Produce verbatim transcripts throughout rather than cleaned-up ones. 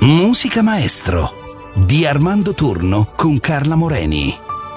Musica Maestro di Armando Turno con Carla Moreni.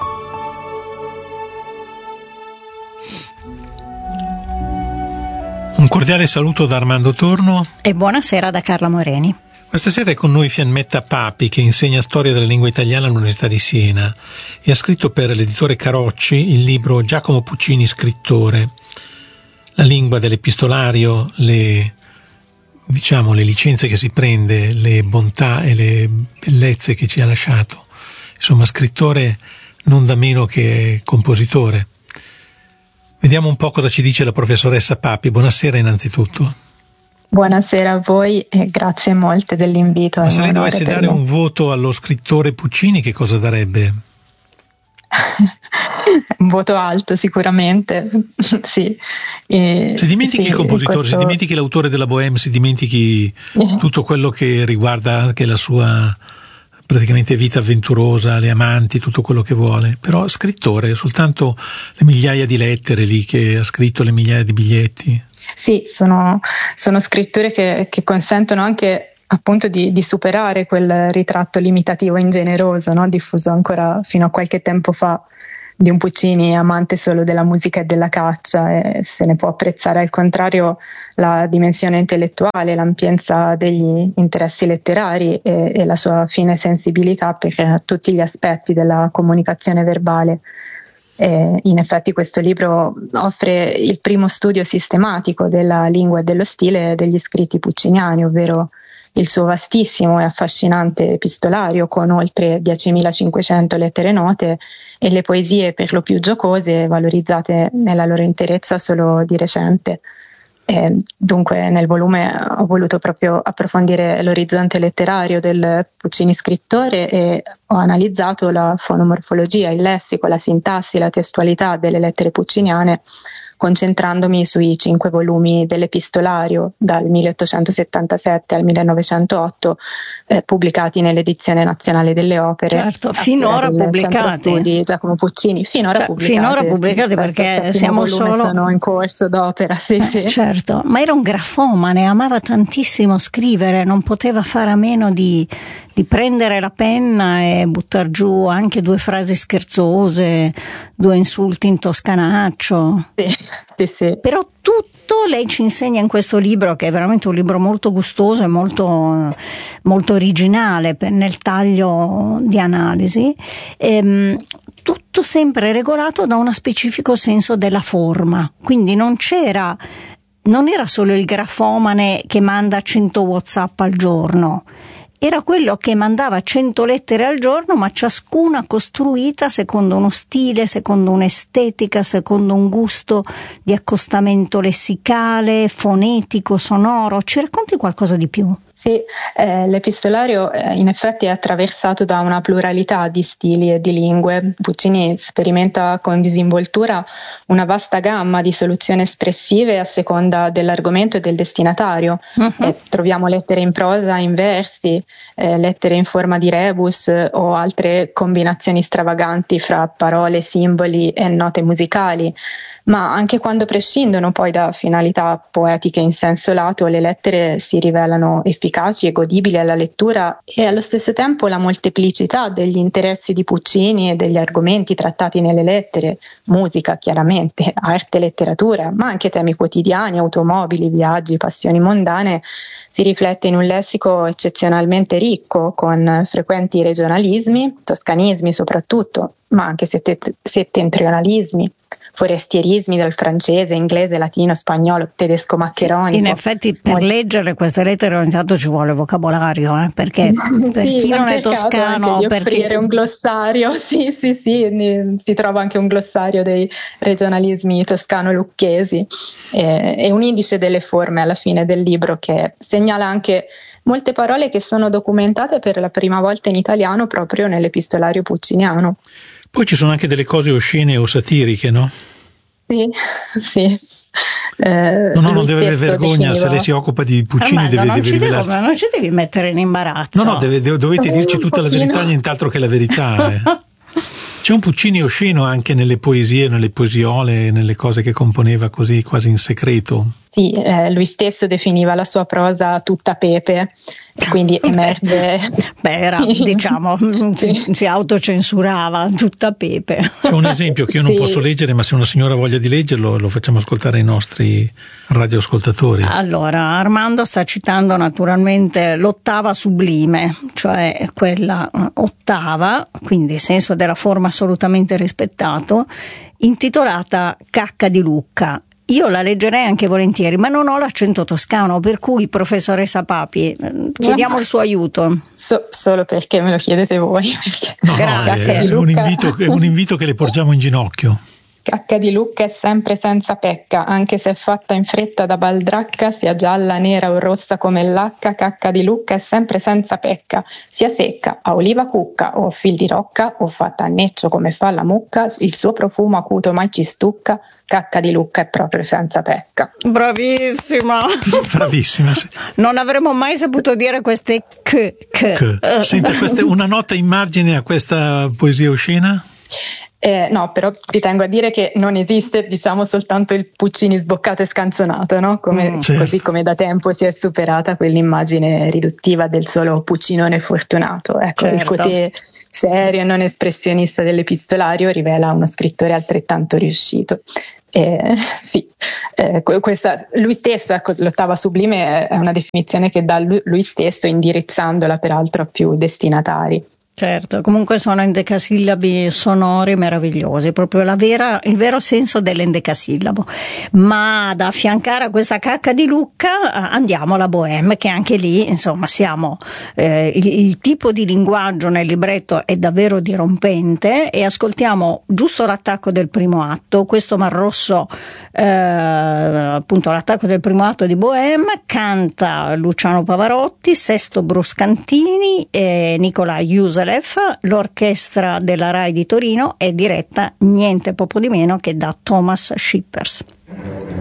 Un cordiale saluto da Armando Turno e buonasera da Carla Moreni. Questa sera è con noi Fiammetta Papi, che insegna storia della lingua italiana all'Università di Siena e ha scritto per l'editore Carocci il libro Giacomo Puccini scrittore, la lingua dell'epistolario, le diciamo le licenze che si prende, le bontà e le bellezze che ci ha lasciato. Insomma, scrittore non da meno che compositore. Vediamo un po' cosa ci dice la professoressa Papi. Buonasera innanzitutto. Buonasera a voi e grazie molte dell'invito. Ma se lei dovesse dare me. un voto allo scrittore Puccini, che cosa darebbe? Un voto alto sicuramente, sì. E, se dimentichi sì, il compositore, questo... se dimentichi l'autore della Bohème, se dimentichi tutto quello che riguarda anche la sua praticamente vita avventurosa, le amanti, tutto quello che vuole, però scrittore, soltanto le migliaia di lettere lì che ha scritto, le migliaia di biglietti. Sì, sono, sono scritture che, che consentono anche appunto di, di superare quel ritratto limitativo e ingeneroso, no? Diffuso ancora fino a qualche tempo fa, di un Puccini amante solo della musica e della caccia, e se ne può apprezzare al contrario la dimensione intellettuale, l'ampiezza degli interessi letterari e, e la sua fine sensibilità per tutti gli aspetti della comunicazione verbale. E in effetti questo libro offre il primo studio sistematico della lingua e dello stile degli scritti pucciniani, ovvero il suo vastissimo e affascinante epistolario con oltre diecimilacinquecento lettere note e le poesie per lo più giocose valorizzate nella loro interezza solo di recente. E dunque nel volume ho voluto proprio approfondire l'orizzonte letterario del Puccini scrittore e ho analizzato la fonomorfologia, il lessico, la sintassi, la testualità delle lettere pucciniane, concentrandomi sui cinque volumi dell'epistolario dal milleottocentosettantasette al millenovecentootto, eh, pubblicati nell'edizione nazionale delle opere. Certo, finora pubblicati. Studi Giacomo Puccini, finora cioè, pubblicati. Finora pubblicati perché siamo solo... sono in corso d'opera, sì, eh, sì. Certo, ma era un grafomane, amava tantissimo scrivere, non poteva fare a meno di, di prendere la penna e buttar giù anche due frasi scherzose, due insulti in toscanaccio. Sì. Sì, sì. Però tutto lei ci insegna in questo libro, che è veramente un libro molto gustoso e molto, molto originale nel taglio di analisi, ehm, tutto sempre regolato da uno specifico senso della forma, quindi non c'era non era solo il grafomane che manda cento WhatsApp al giorno, era quello che mandava cento lettere al giorno, ma ciascuna costruita secondo uno stile, secondo un'estetica, secondo un gusto di accostamento lessicale, fonetico, sonoro. Ci racconti qualcosa di più? Sì, eh, l'epistolario eh, in effetti è attraversato da una pluralità di stili e di lingue. Puccini sperimenta con disinvoltura una vasta gamma di soluzioni espressive a seconda dell'argomento e del destinatario. Uh-huh. Eh, troviamo lettere in prosa, in versi, eh, lettere in forma di rebus o altre combinazioni stravaganti fra parole, simboli e note musicali. Ma anche quando prescindono poi da finalità poetiche in senso lato, le lettere si rivelano efficaci e godibili alla lettura, e allo stesso tempo la molteplicità degli interessi di Puccini e degli argomenti trattati nelle lettere, musica chiaramente, arte, letteratura, ma anche temi quotidiani, automobili, viaggi, passioni mondane, si riflette in un lessico eccezionalmente ricco, con frequenti regionalismi, toscanismi soprattutto, ma anche sett- settentrionalismi, forestierismi del francese, inglese, latino, spagnolo, tedesco maccheronico. In effetti per Molto... leggere queste lettere ogni tanto ci vuole vocabolario, eh? Perché per sì, chi non è toscano... Di perché... offrire un glossario, sì sì sì, si trova anche un glossario dei regionalismi toscano-lucchesi e, e un indice delle forme alla fine del libro che segnala anche molte parole che sono documentate per la prima volta in italiano proprio nell'epistolario pucciniano. Poi ci sono anche delle cose oscene o satiriche, no? Sì, sì. Eh, no, no, non deve avere vergogna, definiva... se lei si occupa di Puccini Armando, deve, non, deve ci rivelarsi. devo, non ci devi mettere in imbarazzo. No, no, deve, dovete uh, dirci tutta la verità, nient'altro che la verità. Eh. C'è un Puccini osceno anche nelle poesie, nelle poesiole, nelle cose che componeva così quasi in segreto. Sì, eh, lui stesso definiva la sua prosa tutta pepe, quindi emerge. Beh, era, diciamo, sì. si, si autocensurava tutta pepe. C'è un esempio che io non sì. posso leggere, ma se una signora ha voglia di leggerlo lo facciamo ascoltare ai nostri radioascoltatori. Allora, Armando sta citando naturalmente l'ottava sublime, cioè quella ottava, quindi senso della forma assolutamente rispettato, intitolata Cacca di Lucca. Io la leggerei anche volentieri, ma non ho l'accento toscano, per cui, professoressa Papi, chiediamo il suo aiuto. So, solo perché me lo chiedete voi. No, grazie. È, è, un invito, è un invito che le porgiamo in ginocchio. Cacca di Lucca è sempre senza pecca, anche se è fatta in fretta da baldracca, sia gialla, nera o rossa come l'H, Cacca di Lucca è sempre senza pecca, sia secca, a oliva cucca o a fil di rocca o fatta a neccio come fa la mucca, il suo profumo acuto mai ci stucca, Cacca di Lucca è proprio senza pecca. Bravissima! Bravissima, sì. Non avremmo mai saputo dire queste c, c. c. Senta, questa è una nota in margine a questa poesia oscena? Eh, no, però ti tengo a dire che non esiste, diciamo, soltanto il Puccini sboccato e scanzonato, no? Come, mm, certo. Così come da tempo si è superata quell'immagine riduttiva del solo Puccinone fortunato. Ecco, certo. Il côté serio e non espressionista dell'epistolario rivela uno scrittore altrettanto riuscito. Eh, sì, eh, questa, lui stesso, ecco, l'ottava sublime è una definizione che dà lui, lui stesso, indirizzandola peraltro a più destinatari. Certo, comunque sono endecasillabi sonori meravigliosi, proprio la vera, il vero senso dell'endecasillabo. Ma da affiancare a questa Cacca di Lucca andiamo alla Bohème, che anche lì, insomma, siamo eh, il, il tipo di linguaggio nel libretto è davvero dirompente, e ascoltiamo giusto l'attacco del primo atto, questo Mar Rosso, eh, appunto l'attacco del primo atto di Bohème, canta Luciano Pavarotti, Sesto Bruscantini e Nicola Iuselev. L'orchestra della Rai di Torino è diretta niente poco di meno che da Thomas Schippers.